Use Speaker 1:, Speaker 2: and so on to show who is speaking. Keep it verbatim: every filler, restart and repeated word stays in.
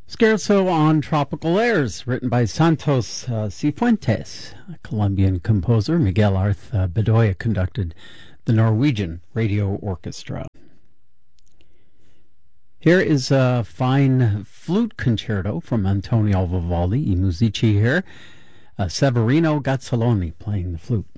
Speaker 1: Scherzo on Tropical Airs, written by Santos uh, Cifuentes, a Colombian composer. Miguel Arth uh, Bedoya conducted the Norwegian Radio Orchestra. Here is a fine flute concerto from Antonio Vivaldi, I Musici here. Uh, Severino Gazzaloni playing the flute.